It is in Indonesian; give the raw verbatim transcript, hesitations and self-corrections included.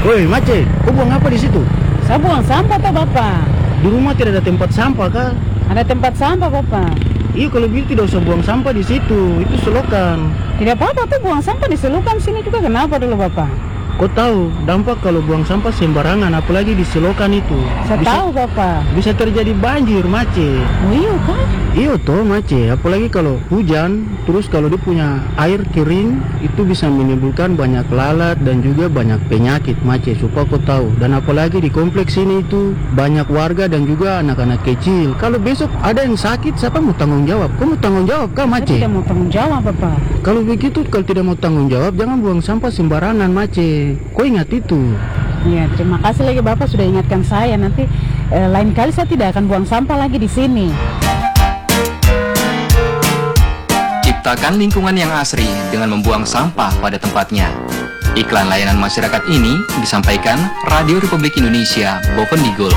Woi, Mace, kau buang apa di situ? Saya buang sampah toh Bapak. Di rumah tidak ada tempat sampah kah? Ada tempat sampah Bapak. Iya, kalau begitu tidak usah buang sampah di situ. Itu selokan. Tidak apa-apa tuh buang sampah di selokan sini juga. Kenapa dulu Bapak? Kau tahu dampak kalau buang sampah sembarangan, apalagi di selokan itu. Saya bisa, tahu Bapak. Bisa terjadi banjir, Mace. Oh iya kah? Iya toh, Mace. Apalagi kalau hujan, terus kalau dia punya air kering, itu bisa menimbulkan banyak lalat dan juga banyak penyakit, Mace. Supaya kau tahu. Dan apalagi di kompleks ini itu banyak warga dan juga anak-anak kecil. Kalau besok ada yang sakit, siapa mau tanggung jawab? Kau mau tanggung jawab kah, Saya Mace? tidak mau tanggung jawab Bapak. Kalau begitu, kalau tidak mau tanggung jawab, jangan buang sampah sembarangan, Mace. Kau ingat itu. Ya, terima kasih lagi Bapak sudah ingatkan saya. Nanti eh, lain kali saya tidak akan buang sampah lagi di sini. Ciptakan lingkungan yang asri dengan membuang sampah pada tempatnya. Iklan layanan masyarakat ini disampaikan Radio Republik Indonesia, Bovendigul.